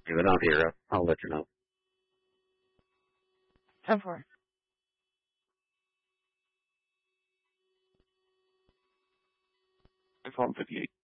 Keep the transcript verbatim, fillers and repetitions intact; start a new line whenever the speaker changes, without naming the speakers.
If I don't hear it, I'll let you know.
ten four.
iPhone fifty-eight.